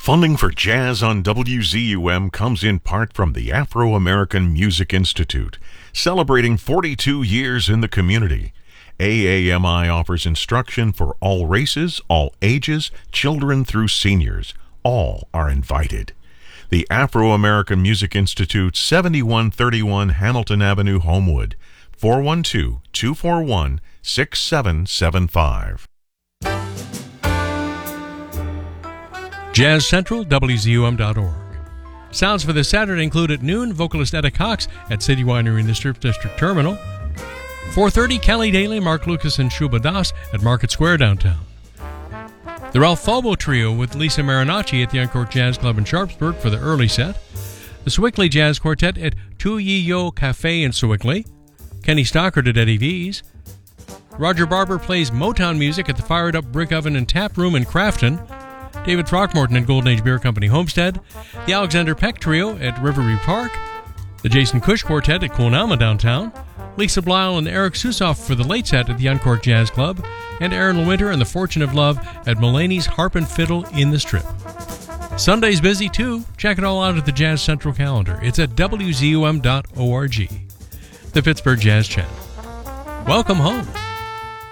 Funding for Jazz on WZUM comes in part from the Afro-American Music Institute, celebrating 42 years in the community. AAMI offers instruction for all races, all ages, children through seniors. All are invited. The Afro-American Music Institute, 7131 Hamilton Avenue, Homewood, 412-241-6775. Jazz Central, WZUM.org. Sounds for this Saturday include at noon, vocalist Etta Cox at City Winery in the Strip District Terminal. 4:30, Kelly Daly, Mark Lucas, and Shuba Das at Market Square downtown. The Ralph Falbo Trio with Lisa Marinacci at the Encore Jazz Club in Sharpsburg for the early set. The Sewickley Jazz Quartet at Tu Yi Yo Cafe in Sewickley. Kenny Stockard at Eddie V's. Roger Barber plays Motown music at the Fired Up Brick Oven and Tap Room in Crafton. David Throckmorton at Golden Age Beer Company Homestead. The Alexander Peck Trio at Riverview Park. The Jason Cush Quartet at Kulnama downtown. Lisa Blyle and Eric Susoff for the late set at the Uncork Jazz Club. And Aaron LeWinter and the Fortune of Love at Mulaney's Harp and Fiddle in the Strip. Sunday's busy too. Check it all out at the Jazz Central calendar. It's at WZUM.org. The Pittsburgh Jazz Channel. Welcome home.